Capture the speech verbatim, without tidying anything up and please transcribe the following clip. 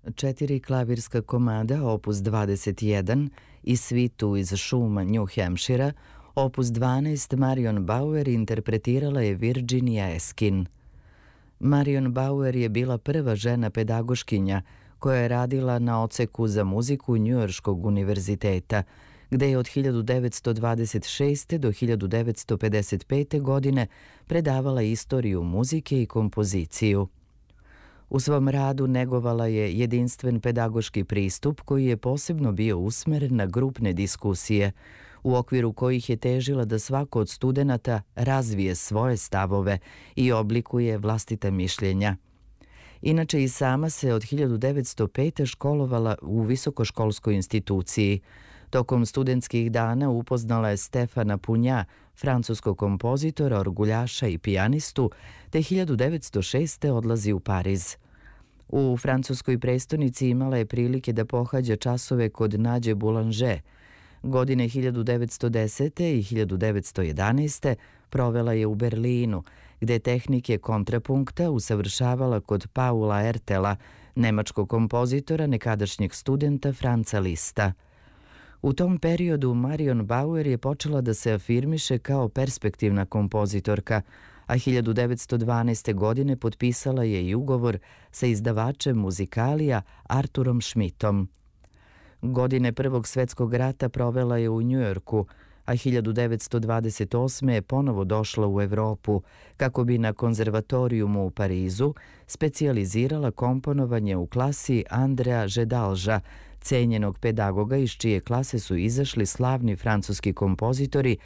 Četiri klavirska komada opus dvadeset jedan i svitu iz šuma New Hampshira, opus dvanaest Marion Bauer interpretirala je Virginia Eskin. Marion Bauer je bila prva žena pedagoškinja koja je radila na odseku za muziku Njujorškog univerziteta, gde je od hiljadu devetsto dvadeset šeste. do hiljadu devetsto pedeset pete. godine predavala istoriju muzike i kompoziciju. U svom radu negovala je jedinstven pedagoški pristup koji je posebno bio usmeren na grupne diskusije, u okviru kojih je težila da svako od studenata razvije svoje stavove i oblikuje vlastita mišljenja. Inače i sama se od hiljadu devetsto pete. školovala u visokoškolskoj instituciji. Tokom studentskih dana upoznala je Stefana Punja, francuskog kompozitora, orguljaša i pijanistu, te hiljadu devetsto šeste. odlazi u Pariz. U francuskoj prestonici imala je prilike da pohađa časove kod Nađe Boulanger. Godine hiljadu devetsto desete. i hiljadu devetsto jedanaeste. provela je u Berlinu, gde tehnike kontrapunkta usavršavala kod Paula Ertela, nemačkog kompozitora, nekadašnjeg studenta Franca Lista. U tom periodu Marion Bauer je počela da se afirmiše kao perspektivna kompozitorka, a hiljadu devetsto dvanaeste. godine potpisala je i ugovor sa izdavačem muzikalija Arturom Schmidtom. Godine Prvog svetskog rata provela je u Njujorku, a hiljadu devetsto dvadeset osme. je ponovo došla u Evropu kako bi na konzervatorijumu u Parizu specijalizirala komponovanje u klasi Andrea Žedalža, cenjenog pedagoga iz čije klase su izašli slavni francuski kompozitori